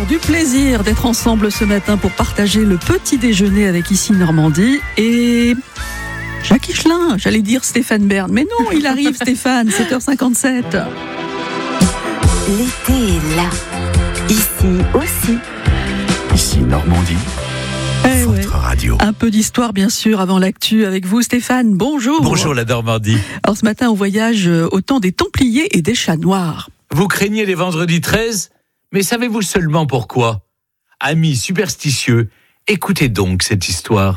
toujours du plaisir d'être ensemble ce matin pour partager le petit déjeuner avec Ici Normandie et Jacques Higelin, j'allais dire Stéphane Bern, mais non, il arrive Stéphane, 7h57. L'été est là, ici aussi. Ici Normandie, votre radio. Un peu d'histoire bien sûr avant l'actu avec vous Stéphane, bonjour. Bonjour la Normandie. Alors ce matin on voyage au temps des Templiers et des Chats Noirs. Vous craignez les vendredis 13 ? Mais savez-vous seulement pourquoi ? Amis superstitieux, écoutez donc cette histoire.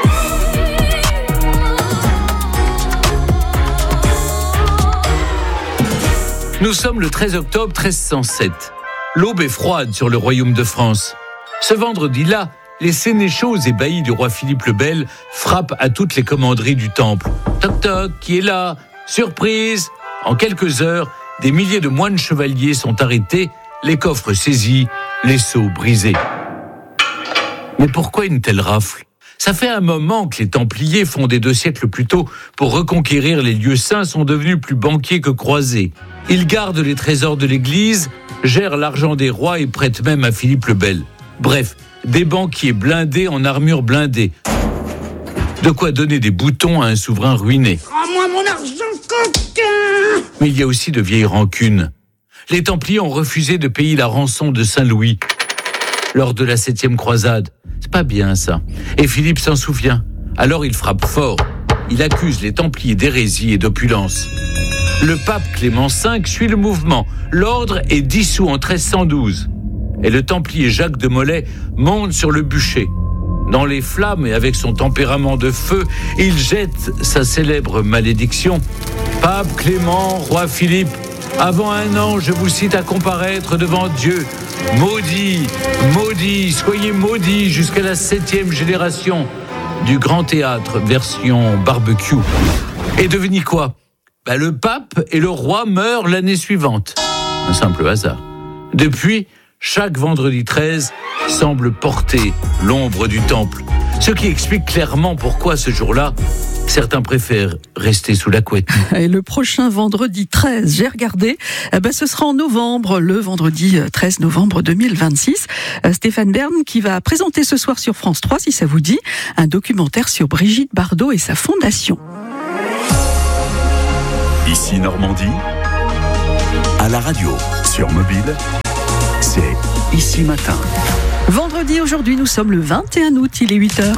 Nous sommes le 13 octobre 1307. L'aube est froide sur le royaume de France. Ce vendredi-là, les sénéchaux et baillis du roi Philippe le Bel frappent à toutes les commanderies du temple. Toc toc, qui est là ? Surprise ! En quelques heures, des milliers de moines chevaliers sont arrêtés, les coffres saisis, les sceaux brisés. Mais pourquoi une telle rafle ? Ça fait un moment que les Templiers, fondés 2 siècles plus tôt pour reconquérir les lieux saints, sont devenus plus banquiers que croisés. Ils gardent les trésors de l'Église, gèrent l'argent des rois et prêtent même à Philippe le Bel. Bref, des banquiers blindés en armure blindée. De quoi donner des boutons à un souverain ruiné. Rends-moi mon argent, coquin ! Mais il y a aussi de vieilles rancunes. Les Templiers ont refusé de payer la rançon de Saint-Louis lors de la 7e croisade. C'est pas bien ça. Et Philippe s'en souvient. Alors il frappe fort. Il accuse les Templiers d'hérésie et d'opulence. Le pape Clément V suit le mouvement. L'ordre est dissous en 1312. Et le Templier Jacques de Molay monte sur le bûcher. Dans les flammes et avec son tempérament de feu, il jette sa célèbre malédiction. Pape Clément, roi Philippe, avant 1 an, je vous cite à comparaître devant Dieu. Maudit, maudit, soyez maudits jusqu'à la 7e génération du Grand Théâtre version barbecue. Et devinez quoi ? Le pape et le roi meurent l'année suivante. Un simple hasard. Depuis, chaque vendredi 13 semble porter l'ombre du temple. Ce qui explique clairement pourquoi ce jour-là, certains préfèrent rester sous la couette. Et le prochain vendredi 13, j'ai regardé, ce sera en novembre, le vendredi 13 novembre 2026. Stéphane Bern qui va présenter ce soir sur France 3, si ça vous dit, un documentaire sur Brigitte Bardot et sa fondation. Ici Normandie, à la radio, sur mobile, c'est Ici Matin. Vendredi, aujourd'hui, nous sommes le 21 août, il est 8h.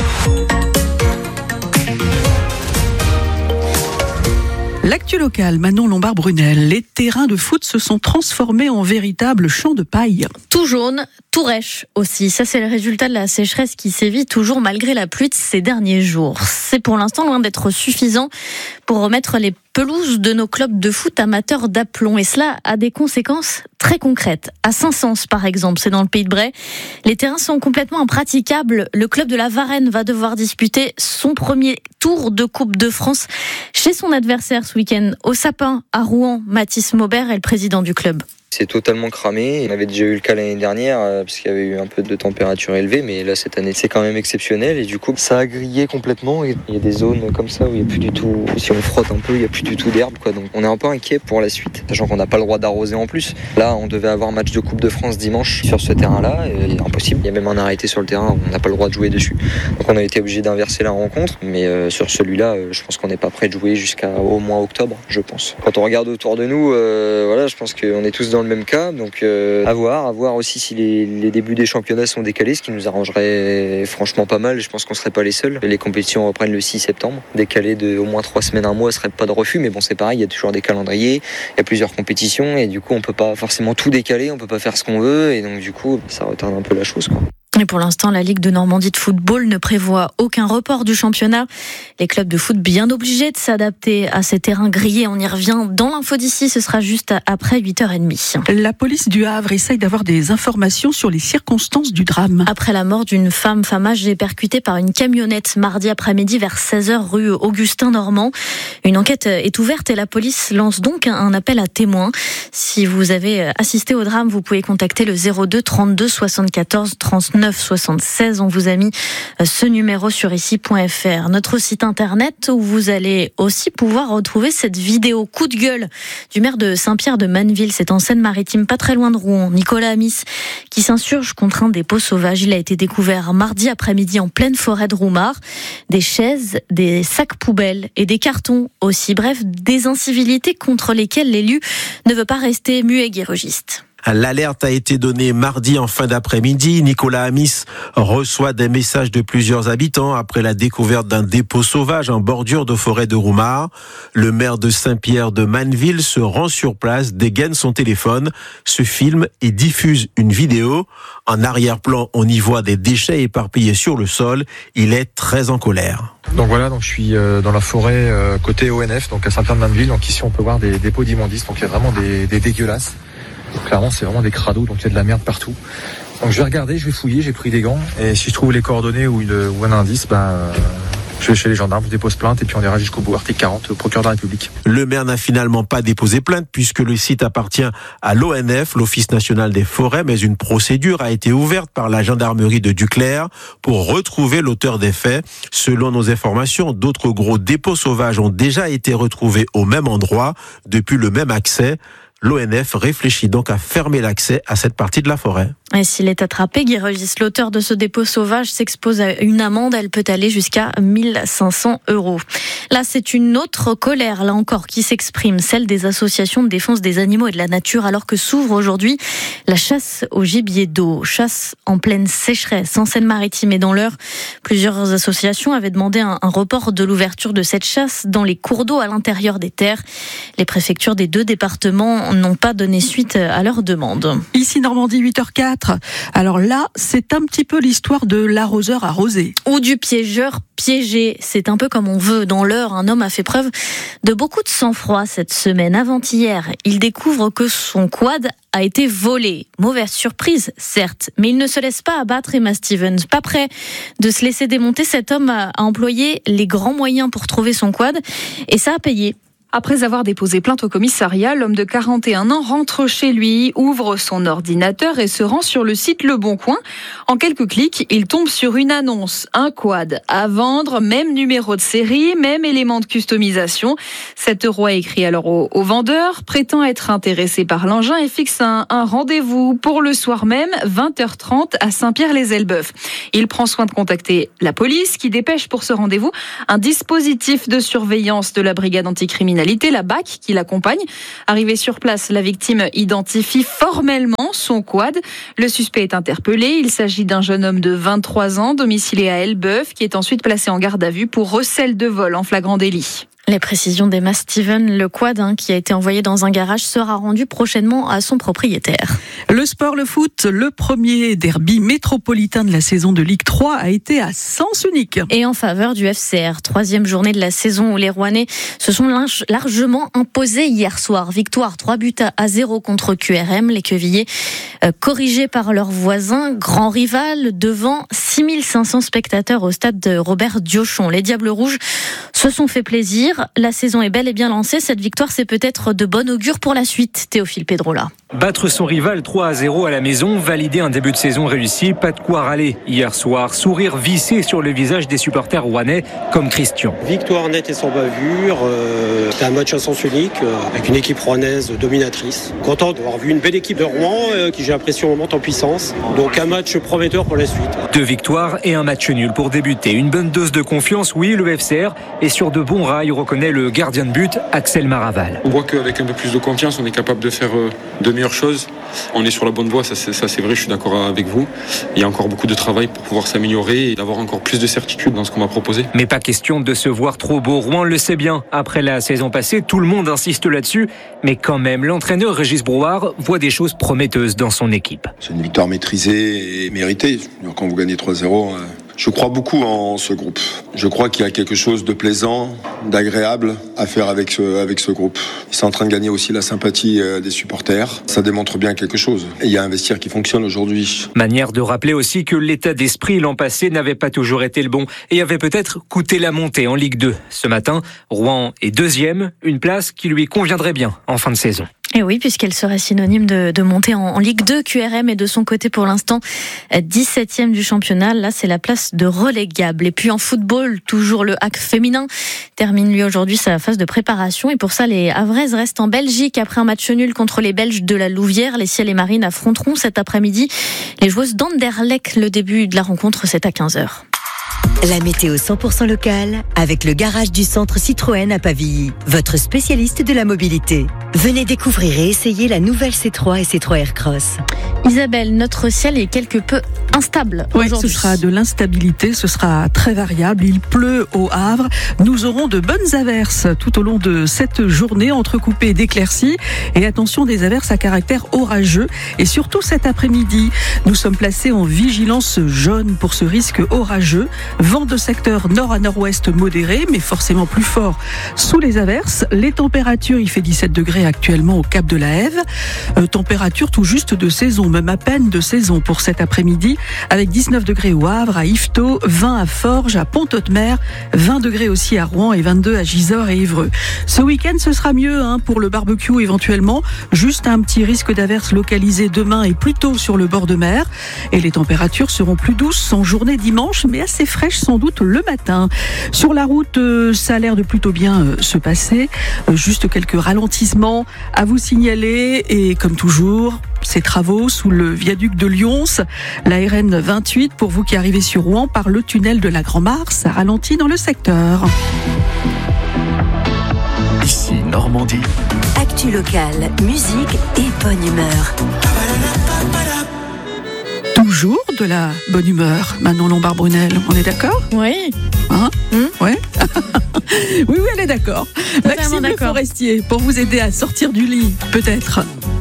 L'actu locale, Manon Lombard-Brunel. Les terrains de foot se sont transformés en véritables champs de paille. Tout jaune, tout rêche aussi. Ça, c'est le résultat de la sécheresse qui sévit toujours malgré la pluie de ces derniers jours. C'est pour l'instant loin d'être suffisant pour remettre les pelouses de nos clubs de foot amateurs d'aplomb. Et cela a des conséquences très concrètes. À Saint-Saëns, par exemple, c'est dans le Pays de Bray. Les terrains sont complètement impraticables. Le club de la Varenne va devoir disputer son premier tour de Coupe de France chez son adversaire ce week-end. Au Sapin, à Rouen, Mathis Maubert est le président du club. C'est totalement cramé. On avait déjà eu le cas l'année dernière parce qu'il y avait eu un peu de température élevée, mais là cette année c'est quand même exceptionnel et du coup ça a grillé complètement. Il y a des zones comme ça où il n'y a plus du tout, si on frotte un peu, il n'y a plus du tout d'herbe quoi. Donc on est un peu inquiet pour la suite, sachant qu'on n'a pas le droit d'arroser en plus. Là on devait avoir match de Coupe de France dimanche sur ce terrain-là, et impossible. Il y a même un arrêté sur le terrain, on n'a pas le droit de jouer dessus. Donc on a été obligé d'inverser la rencontre, mais sur celui-là, je pense qu'on n'est pas prêt de jouer jusqu'à au moins octobre, je pense. Quand on regarde autour de nous, je pense qu'on est tous dans le même cas, donc à voir aussi si les débuts des championnats sont décalés, ce qui nous arrangerait franchement pas mal. Je pense qu'on serait pas les seuls. Les compétitions reprennent le 6 septembre, décalé de au moins 3 semaines, 1 mois, serait pas de refus, mais bon c'est pareil, il y a toujours des calendriers, il y a plusieurs compétitions et du coup on peut pas forcément tout décaler, on peut pas faire ce qu'on veut et donc du coup ça retarde un peu la chose quoi. Et pour l'instant, la Ligue de Normandie de football ne prévoit aucun report du championnat. Les clubs de foot bien obligés de s'adapter à ces terrains grillés. On y revient dans l'info d'ici, ce sera juste après 8h30. La police du Havre essaye d'avoir des informations sur les circonstances du drame. Après la mort d'une femme âgée percutée par une camionnette mardi après-midi vers 16h rue Augustin Normand. Une enquête est ouverte et la police lance donc un appel à témoins. Si vous avez assisté au drame, vous pouvez contacter le 02 32 74 39 39 76. On vous a mis ce numéro sur ici.fr. Notre site internet où vous allez aussi pouvoir retrouver cette vidéo coup de gueule du maire de Saint-Pierre-de-Maneville. C'est en Seine-Maritime, pas très loin de Rouen. Nicolas Amis qui s'insurge contre un dépôt sauvage. Il a été découvert mardi après-midi en pleine forêt de Roumare. Des chaises, des sacs poubelles et des cartons aussi. Bref, des incivilités contre lesquelles l'élu ne veut pas rester muet, Guy Registe. L'alerte a été donnée mardi en fin d'après-midi. Nicolas Amis reçoit des messages de plusieurs habitants après la découverte d'un dépôt sauvage en bordure de forêt de Roumare. Le maire de Saint-Pierre-de-Maneville se rend sur place, dégaine son téléphone, se filme et diffuse une vidéo. En arrière-plan, on y voit des déchets éparpillés sur le sol. Il est très en colère. Donc voilà, je suis dans la forêt côté ONF, donc à Saint-Pierre-de-Maneville. Donc ici, on peut voir des dépôts d'immondices. Donc il y a vraiment des dégueulasses. Donc, clairement, c'est vraiment des crados, donc il y a de la merde partout. Donc je vais regarder, je vais fouiller, j'ai pris des gants. Et si je trouve les coordonnées ou un indice, je vais chez les gendarmes, je dépose plainte et puis on ira jusqu'au bout. Article 40, au procureur de la République. Le maire n'a finalement pas déposé plainte puisque le site appartient à l'ONF, l'Office national des forêts, mais une procédure a été ouverte par la gendarmerie de Duclair pour retrouver l'auteur des faits. Selon nos informations, d'autres gros dépôts sauvages ont déjà été retrouvés au même endroit depuis le même accès. L'ONF réfléchit donc à fermer l'accès à cette partie de la forêt. Et s'il est attrapé, Guy Regis, l'auteur de ce dépôt sauvage s'expose à une amende. Elle peut aller jusqu'à 1 500 €. Là, c'est une autre colère, là encore, qui s'exprime, celle des associations de défense des animaux et de la nature, alors que s'ouvre aujourd'hui la chasse au gibier d'eau. Chasse en pleine sécheresse, en Seine-Maritime et dans l'Eure. Plusieurs associations avaient demandé un report de l'ouverture de cette chasse dans les cours d'eau à l'intérieur des terres. Les préfectures des 2 départements n'ont pas donné suite à leur demande. Ici Normandie, 8h04. Alors là, c'est un petit peu l'histoire de l'arroseur arrosé. Ou du piégeur piégé. C'est un peu comme on veut. Dans l'Eure, un homme a fait preuve de beaucoup de sang-froid cette semaine. Avant-hier, il découvre que son quad a été volé. Mauvaise surprise, certes, mais il ne se laisse pas abattre, Emma Stevens. Pas prêt de se laisser démonter, cet homme a employé les grands moyens pour trouver son quad et ça a payé. Après avoir déposé plainte au commissariat, l'homme de 41 ans rentre chez lui, ouvre son ordinateur et se rend sur le site Le Bon Coin. En quelques clics, il tombe sur une annonce, un quad à vendre, même numéro de série, même élément de customisation. 7 € a écrit alors au vendeur, prétend être intéressé par l'engin et fixe un rendez-vous pour le soir même, 20h30 à Saint-Pierre-les-Elbeuf. Il prend soin de contacter la police qui dépêche pour ce rendez-vous un dispositif de surveillance de la brigade anticriminalité, la BAC, qui l'accompagne. Arrivé sur place, la victime identifie formellement son quad. Le suspect est interpellé. Il s'agit d'un jeune homme de 23 ans, domicilié à Elbeuf, qui est ensuite placé en garde à vue pour recel de vol en flagrant délit. Les précisions d'Emma Steven, le quad qui a été envoyé dans un garage sera rendu prochainement à son propriétaire. Le sport, le foot, le premier derby métropolitain de la saison de Ligue 3 a été à sens unique. Et en faveur du FCR, 3e journée de la saison où les Rouennais se sont largement imposés hier soir. Victoire 3-0 contre QRM, les Quevillers corrigés par leurs voisins, grand rival devant 6500 spectateurs au stade de Robert Diochon. Les Diables Rouges se sont fait plaisir. La saison est bel et bien lancée. Cette victoire, c'est peut-être de bon augure pour la suite. Théophile Pedrola. Battre son rival 3-0 à la maison, valider un début de saison réussi, pas de quoi râler. Hier soir, sourire vissé sur le visage des supporters rouennais, comme Christian. Victoire nette et sans bavure. C'était un match à sens unique, avec une équipe rouennaise dominatrice. Content d'avoir vu une belle équipe de Rouen, qui j'ai l'impression monte en puissance. Donc un match prometteur pour la suite. 2 victoires et un match nul pour débuter. Une bonne dose de confiance, oui, le FCR est sur de bons rails, reconnaît le gardien de but, Axel Maraval. On voit qu'avec un peu plus de confiance, on est capable de faire de meilleures choses. On est sur la bonne voie, ça c'est vrai, je suis d'accord avec vous. Il y a encore beaucoup de travail pour pouvoir s'améliorer et d'avoir encore plus de certitude dans ce qu'on va proposer. Mais pas question de se voir trop beau. Rouen le sait bien. Après la saison passée, tout le monde insiste là-dessus. Mais quand même, l'entraîneur Régis Brouard voit des choses prometteuses dans son équipe. C'est une victoire maîtrisée et méritée. Quand vous gagnez 3-0... Je crois beaucoup en ce groupe. Je crois qu'il y a quelque chose de plaisant, d'agréable à faire avec ce groupe. Ils sont en train de gagner aussi la sympathie des supporters. Ça démontre bien quelque chose. Et il y a un vestiaire qui fonctionne aujourd'hui. Manière de rappeler aussi que l'état d'esprit l'an passé n'avait pas toujours été le bon et avait peut-être coûté la montée en Ligue 2. Ce matin, Rouen est 2e, une place qui lui conviendrait bien en fin de saison. Et oui, puisqu'elle serait synonyme de montée en Ligue 2. QRM est de son côté pour l'instant 17e du championnat. Là, c'est la place de relégable. Et puis en football, toujours le HAC féminin termine lui aujourd'hui sa phase de préparation. Et pour ça, les Havraises restent en Belgique après un match nul contre les Belges de la Louvière. Les Ciels et Marines affronteront cet après-midi les joueuses d'Anderlecht. Le début de la rencontre, c'est à 15h. La météo 100% locale avec le garage du centre Citroën à Pavilly, votre spécialiste de la mobilité. Venez découvrir et essayer la nouvelle C3 et C3 Aircross. Isabelle, notre ciel est quelque peu instable aujourd'hui. Ce sera de l'instabilité, ce sera très variable. Il pleut au Havre. Nous aurons de bonnes averses tout au long de cette journée, entrecoupées d'éclaircies. Et attention, des averses à caractère orageux. Et surtout cet après-midi, nous sommes placés en vigilance jaune pour ce risque orageux. Vent de secteur nord à nord-ouest modéré, mais forcément plus fort sous les averses. Les températures, il fait 17 degrés actuellement au Cap de la Hève. Température tout juste de saison, même à peine de saison pour cet après-midi, avec 19 degrés au Havre, à Yvetot, 20 à Forges, à Pont-Audemer, 20 degrés aussi à Rouen et 22 à Gisors et Évreux. Ce week-end, ce sera mieux pour le barbecue éventuellement. Juste un petit risque d'averse localisé demain et plutôt sur le bord de mer. Et les températures seront plus douces en journée dimanche, mais assez fraîches sans doute le matin. Sur la route, ça a l'air de plutôt bien se passer. Juste quelques ralentissements à vous signaler et comme toujours, ces travaux sous le viaduc de Lyons, la RN 28 pour vous qui arrivez sur Rouen par le tunnel de la Grand-Mare, ça ralentit dans le secteur. Ici Normandie. Actu locale, musique et bonne humeur. Toujours de la bonne humeur, Manon Lombard-Brunel, on est d'accord ? Oui. Ouais. Oui, elle est d'accord. Totalement Maxime d'accord. Le Forestier, pour vous aider à sortir du lit, peut-être.